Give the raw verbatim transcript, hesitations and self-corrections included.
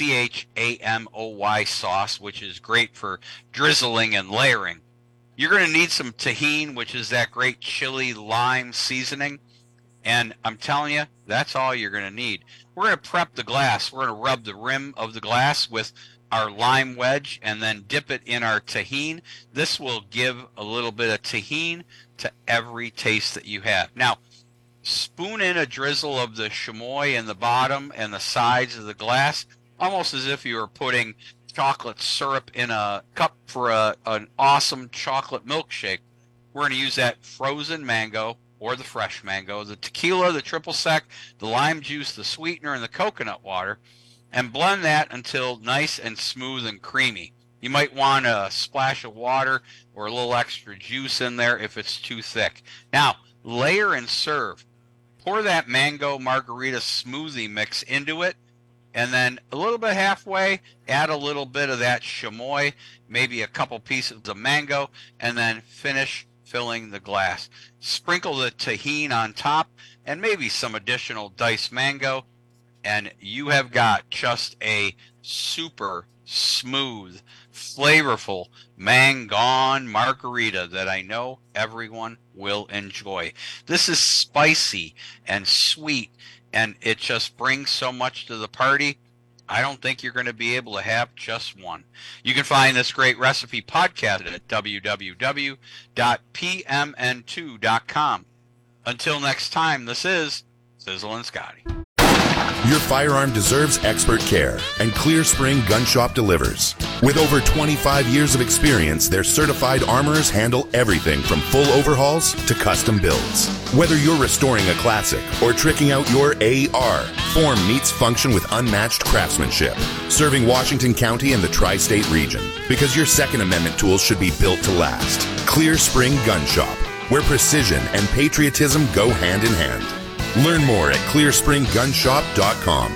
C H A M O Y sauce, which is great for drizzling and layering. You're going to need some tahini, which is that great chili lime seasoning. And I'm telling you, that's all you're going to need. We're going to prep the glass. We're going to rub the rim of the glass with our lime wedge and then dip it in our tahini. This will give a little bit of tahini to every taste that you have. Now, spoon in a drizzle of the chamoy in the bottom and the sides of the glass, almost as if you were putting chocolate syrup in a cup for a, an awesome chocolate milkshake. We're going to use that frozen mango or the fresh mango, the tequila, the triple sec, the lime juice, the sweetener, and the coconut water, and blend that until nice and smooth and creamy. You might want a splash of water or a little extra juice in there if it's too thick. Now, layer and serve. Pour that mango margarita smoothie mix into it, and then a little bit halfway, add a little bit of that chamoy, maybe a couple pieces of mango, and then finish filling the glass. Sprinkle the tahini on top and maybe some additional diced mango, and you have got just a super smooth, flavorful mangon margarita that I know everyone will enjoy. This is spicy and sweet, and it just brings so much to the party. I don't think you're going to be able to have just one. You can find this great recipe podcast at w w w dot p m n two dot com. Until next time, this is Sizzle and Scotty. Your firearm deserves expert care, and Clear Spring Gun Shop delivers. With over twenty-five years of experience, their certified armorers handle everything from full overhauls to custom builds. Whether you're restoring a classic or tricking out your A R, form meets function with unmatched craftsmanship, serving Washington County and the tri-state region. Because your Second Amendment tools should be built to last. Clear Spring Gun Shop, where precision and patriotism go hand in hand. Learn more at clear spring gun shop dot com.